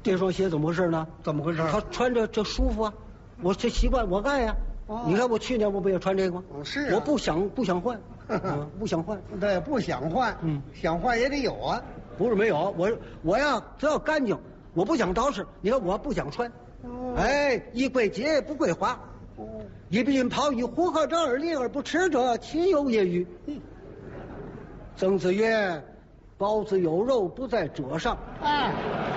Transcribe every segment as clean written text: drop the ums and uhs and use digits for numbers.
这双鞋怎么回事呢？ 怎么回事？ 他穿着这舒服啊，我这习惯我爱呀。你看我去年我不也穿这个吗？ 是啊。 我不想换，不想换。 对，不想换。想换也得有啊。 不是没有，我呀只要干净，我不想捯饬。你看我不想穿。哎，一归节不归花。一不饮泡一壶喝着而立而不吃者，岂有也与？曾子曰：“包子有肉不在褶上。” 哎，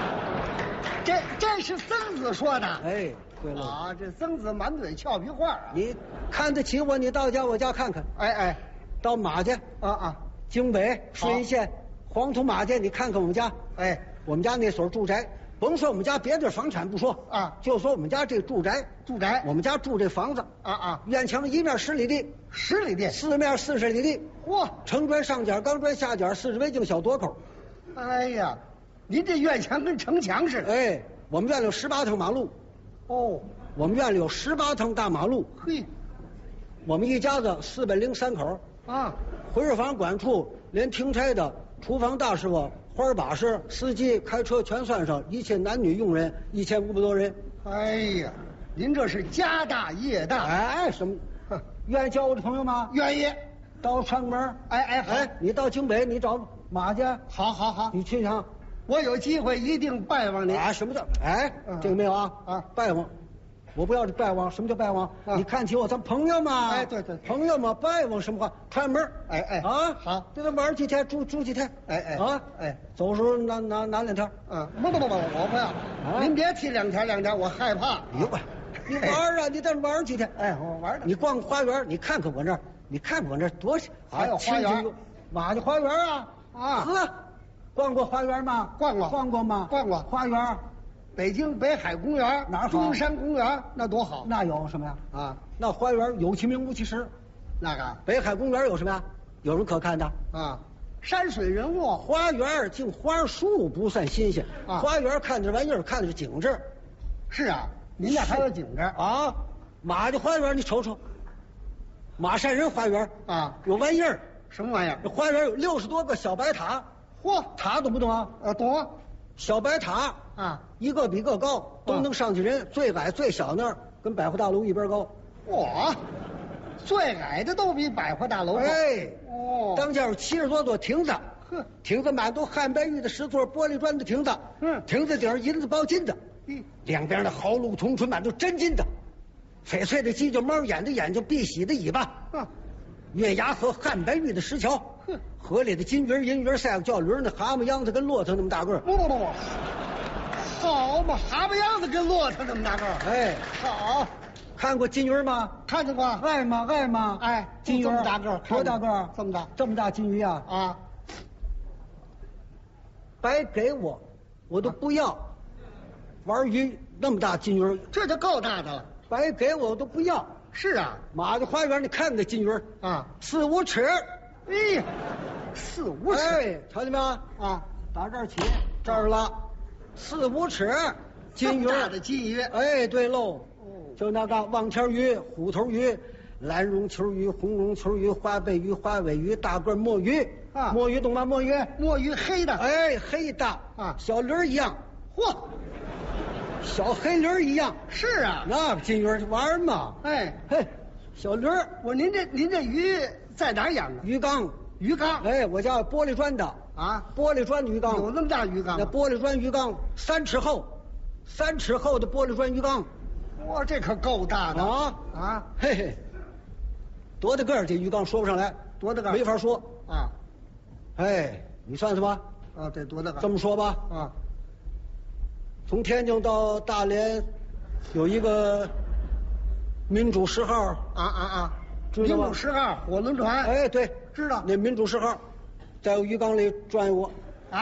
这是曾子说的。 哎，对了啊，这曾子满嘴俏皮话啊！ 你看得起我，你到我家看看。 哎， 到马去京北顺义县黄土马去，你看看我们家。 哎， 我们家那所住宅，甭说我们家别的房产不说啊， 就说我们家这住宅，我们家住这房子院墙一面10里地 ，10里地， 四面40里地。 嚯， 城砖上角，钢砖下角，40围井小垛口。 哎呀，您这院墙跟城墙似的。 哎，我们院里有18趟马路。 哦， 我们院里有18趟大马路。 嘿， 我们一家子403口啊。 回事房管处连停差的、厨房大师傅、花把式、司机、开车全算上，一切男女佣人1500多人。 哎呀，您这是家大业大。 哎，什么？愿意交我的朋友吗？ 愿意。 到川门。哎，你到京北，你找马去。 好， 你去想。 我有机会一定拜望您。 什么叫？这个没有啊？拜望。我不要这拜望，什么叫拜望？你看起我咱朋友嘛？ 哎，对， 朋友嘛，拜望什么话？串门。 好， 在这玩几天，住几天。走时候拿2天。 不，我不要。您别提2天，我害怕。 你玩啊，你再玩几天。 我玩的。 你逛花园，你看看我这儿，多还有花园， 马的花园啊。逛过花园吗？ 逛过吗？ 逛过。 花园。 北京北海公园哪儿好？ 中山公园那多好。 那有什么呀？那花园有其名无其实。 那个北海公园有什么呀？有人可看的山水人物。 花园净花树不算新鲜花园看这玩意儿看的是景致。 是啊，您那还有景致马的花园你瞅瞅，马山人花园有玩意儿。 什么玩意儿？ 这花园有60多个小白塔。 嚯， 塔懂不懂啊？ 懂。 小白塔一个比一个高，都能上去人。最矮最小那儿跟百货大楼一边高。 最矮的都比百货大楼高。 当间有70多座亭子，亭子满都汉白玉的石座，玻璃砖的亭子。亭子顶上银子包金的，两边的毫露铜唇满都真金的，翡翠的犄角猫，眼的眼睛，碧玺的尾巴。月牙河汉白玉的石桥，河里的金鱼银鱼赛过叫驴，那蛤蟆秧子跟骆驼那么大个。 不，好嘛，蛤蟆秧子跟骆驼那么大个。好， 看过金鱼吗？ 看见过。 爱吗？金鱼这么大个， 多大个？这么大金鱼白给我都不要。玩鱼那么大金鱼， 这就够大的了。 白给我都不要。 是啊， 马的花园你看看金鱼4、5尺。 哎呀，4、5尺。 瞧见没有？打这儿起，这儿了，4、5尺，金鱼。 大的金鱼。 对喽。就那个望天鱼、虎头鱼、蓝绒球鱼、红绒球鱼、花背鱼、花尾鱼、大个墨鱼。墨鱼懂吗？墨鱼黑的。 黑的小驴一样。 嚯！ 小黑驴一样。 是啊， 那金鱼玩嘛。小驴。 您这鱼在哪儿养的？ 鱼缸。我家玻璃砖的玻璃砖鱼缸。 有那么大鱼缸？ 那玻璃砖鱼缸3尺厚，3尺厚的玻璃砖鱼缸。 哇，这可够大的多大个儿？这鱼缸说不上来， 多大个儿没法说你算算吧。 这多大个儿？ 这么说吧从天津到大连有一个民主10号知道吗？ 民主10号火轮船。 对， 知道。 那民主10号在我鱼缸里转过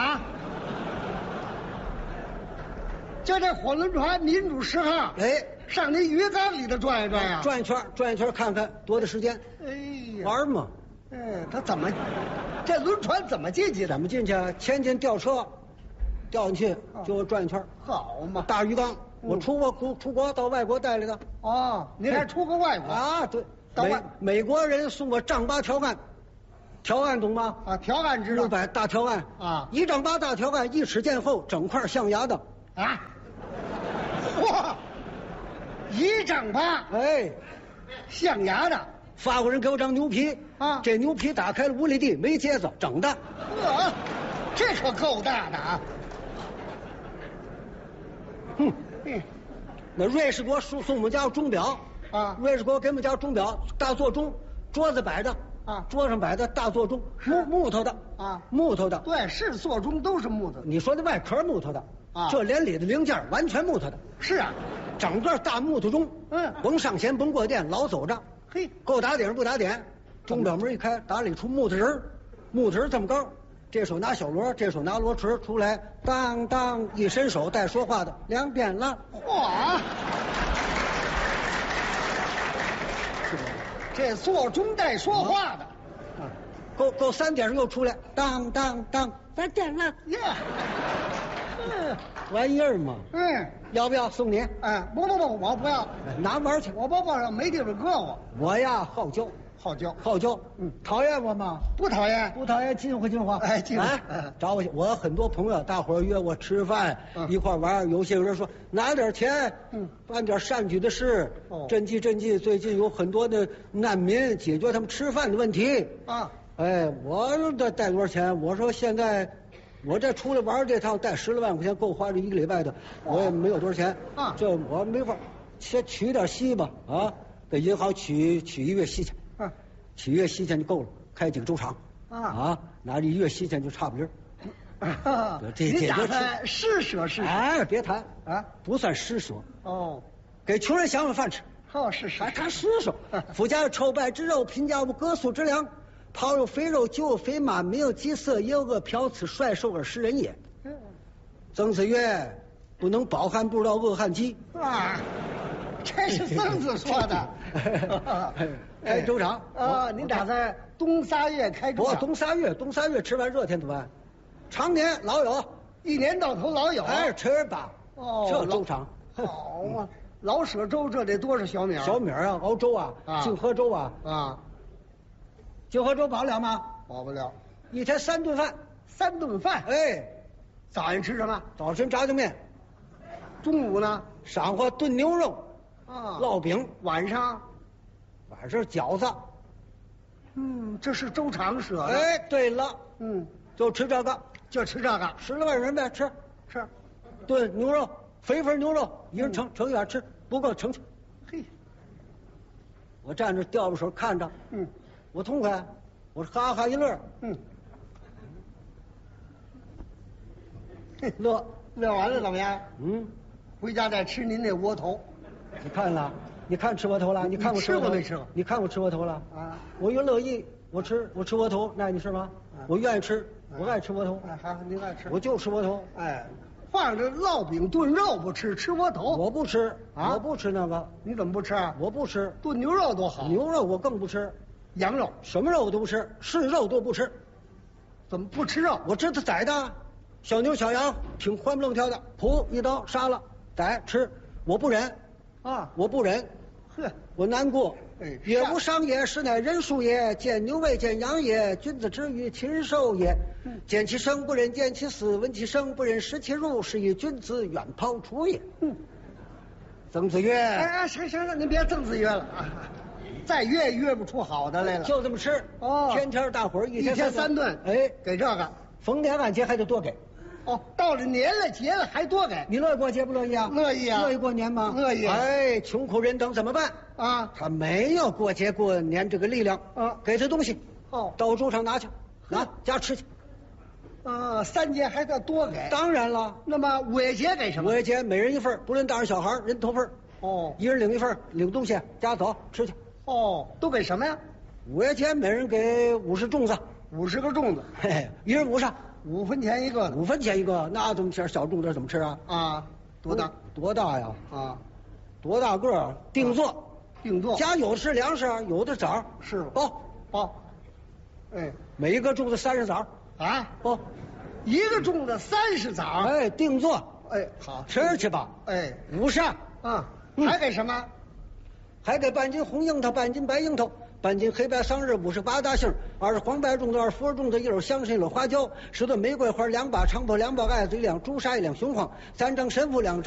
就这火轮船民主10号上您鱼缸里头转一转呀？ 转一圈看看多大时间。玩嘛。 他怎么这轮船怎么进去的？ 怎么进去？前进吊车掉进去就转一圈。 好嘛， 大鱼缸。我出国到外国带来的。 您还出过外国对。美国人送我丈8条案，条案懂吗？ 条案知道。 600大条案1丈8大条案，1尺见厚，整块象牙的。 哇，1张8， 哎， 象牙的。 法国人给我张牛皮啊， 这牛皮打开了5里地，没结子，整的。 呵，这可够大的啊！ 那瑞士给我送我们家钟表啊， 瑞士给我给我们家钟表，大座钟，桌子摆的啊， 桌上摆的大座钟，木头的啊， 木头的。 对，是座钟都是木头的。 你说的外壳木头的啊， 这连里的零件完全木头的。 是啊， 整个大木头钟，甭上弦甭过电，老走着。 嘿， 够打点不打点，钟表门一开，打里出木头人，木头人这么高，这手拿小锣，这手拿锣锤出来，当当一伸手带说话的，2边了。 嚯！这座钟带说话的， 够3点又出来，当当当，3点了耶！ 玩意儿嘛。要不要送你？ 不，我不要。 拿玩去， 我包包上没地方搁我。 我呀好交，好交。讨厌我吗？ 不讨厌， 不讨厌，近乎。 哎，近乎。 找我去，我很多朋友，大伙儿约我吃饭，一块玩。有些人说拿点钱，办点善举的事，赈济。最近有很多的难民，解决他们吃饭的问题啊。哎，我这带多少钱？我说现在。我这出来玩这趟带10来万块钱够花这1个礼拜的，我也没有多少钱啊，这我没法，先取点息吧啊，给银行取1月息去，取1月息钱就够了，开几个粥厂啊，拿这1月息钱就差不离儿。 你打算施舍？ 哎，别谈啊，不算施舍哦，给穷人想碗饭吃。 是， 还谈施舍？富家有臭败之肉，贫家无割素之粮。袍有肥肉，酒有肥马，没有饥色，也有饿殍，此率兽而食人也。曾子曰：“不能饱汉，不知道饿汉饥。” 啊，这是曾子说的。 开粥厂啊，您打算冬3月开粥厂？ 冬3月吃完热天怎么办？常年老有 ，1年到头老有。 哎，吃吧。这粥厂好嘛，老舍粥这得多少小米？ 小米啊，熬粥啊，净喝粥啊。净喝粥饱了吗？ 饱不了。 1天3顿饭。 3顿饭。 哎， 早上吃什么？ 早晨炸酱面。 中午呢？ 晌午炖牛肉。烙饼。 晚上饺子。 这是粥厂舍的。 哎，对了。就吃这个。 就吃这个。 10来万人呗，吃。炖牛肉，肥肥牛肉，一人盛一碗吃，不够盛去。 嘿。 我站着吊着手看着。我痛快，我是哈哈一乐。乐完了怎么样？回家再吃您那窝头。 你看了？你看吃窝头了？你看过吃过没吃过？ 你看过吃窝头了？啊！我越乐意，我吃窝头，那你是吗？我愿意吃，我爱吃窝头。 好，您爱吃， 我就吃窝头。 哎，放着烙饼炖肉不吃，吃窝头。 我不吃啊！我不吃那个。 你怎么不吃啊？ 我不吃。 炖牛肉多好。 牛肉我更不吃。 羊肉什么肉我都不吃，是肉都不吃。 怎么不吃肉？ 我知道宰的，小牛小羊挺欢不愣跳的，噗一刀杀了宰吃，我不忍啊，我不忍，我难过。也无伤也，实乃人术也。见牛未见羊也，君子之于禽兽也。见其生不忍见其死，闻其声不忍食其肉，是以君子远庖厨也。曾子曰：“ 行，您别曾子曰了啊。”再约不出好的来了， 就这么吃哦。天天大伙儿一天 3顿，哎，给这个， 逢年过节还得多给。 到了年了节了还多给。 你乐意过节不乐意啊？ 乐意啊。 乐意过年吗？ 乐意。 哎，穷苦人等怎么办啊？他没有过节过年这个力量啊，给他东西到粥厂拿去，拿家吃去。 3节还得多给。 当然了。 那么5月节给什么？5 月节每人1份，不论大人小孩，人头份。一人领1份，领东西家走吃去。 都给什么呀 ？5月节每人给50粽子 ，50个粽子， 嘿，一人50， 5分钱一个， 5分钱一个，那这么点小粽子怎么吃啊？ 啊，多大？ 多大呀？啊，多大个儿？定做，家有的是粮食，有的枣， 是包，哎， 每一个粽子30枣啊， 包， 一个粽子30枣， 哎，定做， 哎，好， 吃去吧， 哎 ，50 啊，还给什么？ 还给半斤红樱桃，半斤白樱桃，半斤黑白桑葚，58大杏，20黄白粽子，2腐粽子，1篓香参，1篓花椒，10朵玫瑰花，2把长柏，2把艾子，1两朱砂，1两雄黄，3张神父，2张。